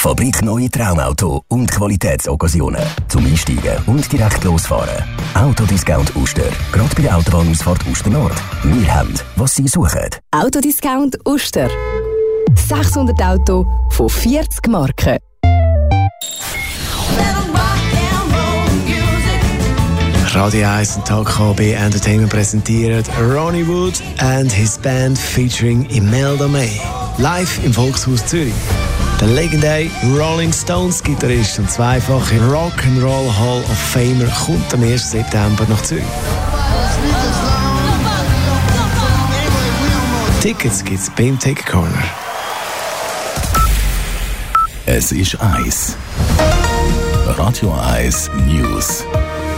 Fabrikneue Traumauto und Qualitätsoccasionen. Zum Einsteigen und direkt losfahren. Autodiscount Uster. Gerade bei der Autobahnausfahrt Uster Nord. Wir haben, was Sie suchen. Autodiscount Uster. 600 Autos von 40 Marken. Radio 1 und Tag KB Entertainment präsentiert Ronnie Wood and his band featuring Imelda May. Live im Volkshaus Zürich. Der legendäre Rolling Stones Gitarrist und zweifache Rock'n'Roll Hall of Famer kommt am 1. September nach Zürich. Tickets gibt's beim Ticket Corner. Es ist 1. Radio 1 News.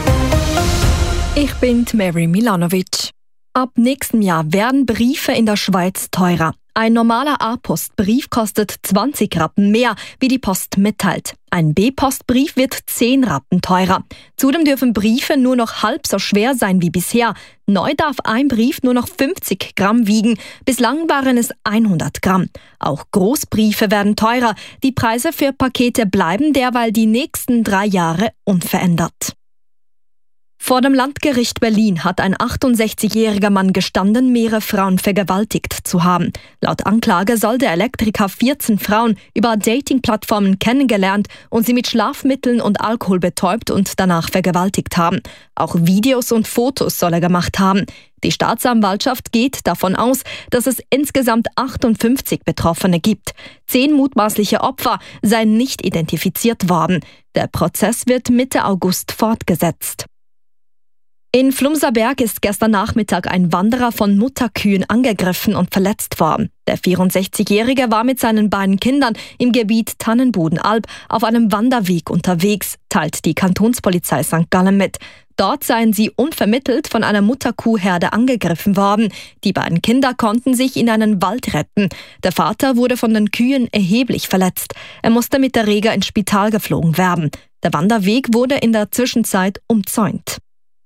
Ich bin Mary Milanovic. Ab nächstem Jahr werden Briefe in der Schweiz teurer. Ein normaler A-Post-Brief kostet 20 Rappen mehr, wie die Post mitteilt. Ein B-Post-Brief wird 10 Rappen teurer. Zudem dürfen Briefe nur noch halb so schwer sein wie bisher. Neu darf ein Brief nur noch 50 Gramm wiegen. Bislang waren es 100 Gramm. Auch Großbriefe werden teurer. Die Preise für Pakete bleiben derweil die nächsten 3 Jahre unverändert. Vor dem Landgericht Berlin hat ein 68-jähriger Mann gestanden, mehrere Frauen vergewaltigt zu haben. Laut Anklage soll der Elektriker 14 Frauen über Dating-Plattformen kennengelernt und sie mit Schlafmitteln und Alkohol betäubt und danach vergewaltigt haben. Auch Videos und Fotos soll er gemacht haben. Die Staatsanwaltschaft geht davon aus, dass es insgesamt 58 Betroffene gibt. 10 mutmaßliche Opfer seien nicht identifiziert worden. Der Prozess wird Mitte August fortgesetzt. In Flumserberg ist gestern Nachmittag ein Wanderer von Mutterkühen angegriffen und verletzt worden. Der 64-Jährige war mit seinen beiden Kindern im Gebiet Tannenbudenalb auf einem Wanderweg unterwegs, teilt die Kantonspolizei St. Gallen mit. Dort seien sie unvermittelt von einer Mutterkuhherde angegriffen worden. Die beiden Kinder konnten sich in einen Wald retten. Der Vater wurde von den Kühen erheblich verletzt. Er musste mit der Rega ins Spital geflogen werden. Der Wanderweg wurde in der Zwischenzeit umzäunt.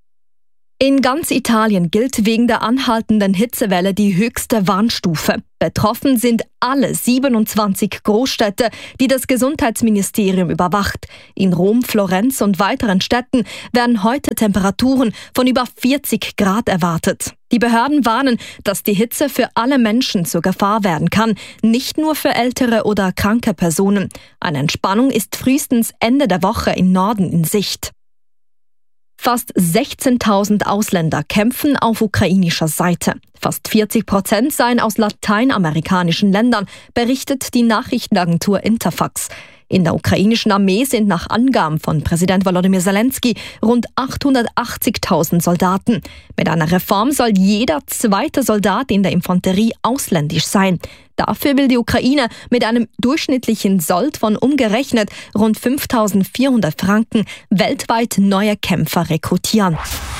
In ganz Italien gilt wegen der anhaltenden Hitzewelle die höchste Warnstufe. Betroffen sind alle 27 Großstädte, die das Gesundheitsministerium überwacht. In Rom, Florenz und weiteren Städten werden heute Temperaturen von über 40 Grad erwartet. Die Behörden warnen, dass die Hitze für alle Menschen zur Gefahr werden kann, nicht nur für ältere oder kranke Personen. Eine Entspannung ist frühestens Ende der Woche im Norden in Sicht. Fast 16.000 Ausländer kämpfen auf ukrainischer Seite. Fast 40% seien aus lateinamerikanischen Ländern, berichtet die Nachrichtenagentur Interfax. In der ukrainischen Armee sind nach Angaben von Präsident Volodymyr Zelensky rund 880.000 Soldaten. Mit einer Reform soll jeder zweite Soldat in der Infanterie ausländisch sein. Dafür will die Ukraine mit einem durchschnittlichen Sold von umgerechnet rund 5.400 Franken weltweit neue Kämpfer rekrutieren.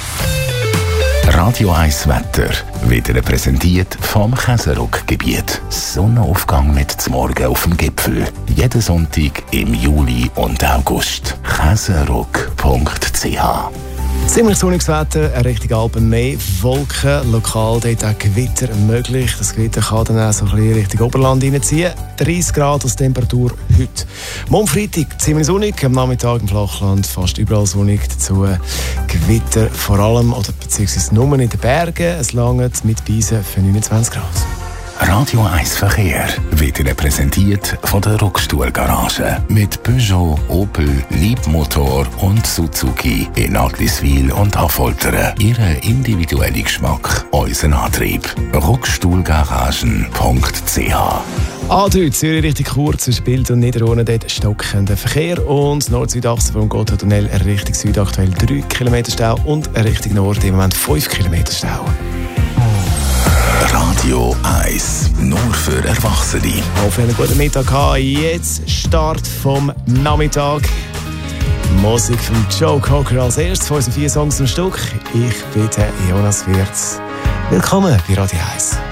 Radio 1 Wetter wird Ihnen präsentiert vom Käserock-Gebiet. Sonnenaufgang mit zum Morgen auf dem Gipfel. Jeden Sonntag im Juli und August. Käserock.ch. Ziemlich sonniges Wetter, eine richtige Alpen-Mehr, Wolken, lokal dort auch Gewitter möglich. Das Gewitter kann dann auch so ein bisschen Richtung Oberland reinziehen. 30 Grad als Temperatur heute. Morgen Freitag ziemlich sonnig, am Nachmittag im Flachland fast überall sonnig. Dazu Gewitter vor allem, oder beziehungsweise nur in den Bergen. Es langt mit Beisen für 29 Grad. Radio 1 Verkehr wird Ihnen präsentiert von der Rockstuhl-Garage. Mit Peugeot, Opel, Leapmotor und Suzuki in Agliswil und Affoltern. Ihren individuellen Geschmack, unseren Antrieb. Rockstuhlgaragen.ch. A3 Zürich richtig kurz zwischen Bild und Niederrhoden, dort stockender Verkehr. Und Nord-Süd-Achse vom Gotthardtunnel Richtung Süd aktuell 3 km Stau und Richtung Nord im Moment 5 km Stau. Radio 1, nur für Erwachsene. Hoffe, einen guten Mittag haben. Jetzt Start vom Nachmittag. Musik von Joe Cocker als erstes von unseren 4 Songs am Stück. Ich bin Jonas Wirz. Willkommen bei Radio 1.